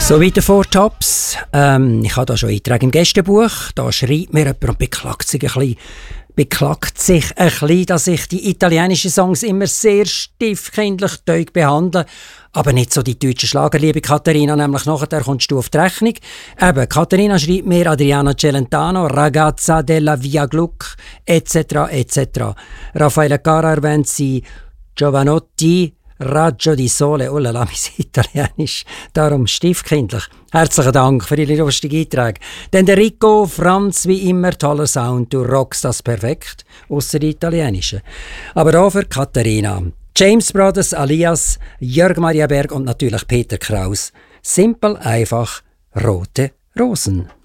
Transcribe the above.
So weiter vor Tops. Ich habe da schon Einträge im Gästebuch. Da schreibt mir jemand und beklagt sich ein bisschen, dass ich die italienischen Songs immer sehr stiefkindlich teug behandle. Aber nicht so die deutschen Schlager, liebe Katharina, nämlich nachher kommst du auf die Rechnung. Eben, Katharina schreibt mir Adriana Celentano, Ragazza della Via Gluck, etc., etc. Raffaele Cara erwähnt sie, Giovanotti, Raggio di Sole, oh la la, mein Italienisch, darum stiefkindlich. Herzlichen Dank für Ihre lustigen Einträge. Denn der Rico, Franz, wie immer, toller Sound, du rockst das perfekt, ausser die Italienische. Aber auch für Katharina. James Brothers alias Jörg Maria Berg und natürlich Peter Kraus. Simpel, einfach, rote Rosen.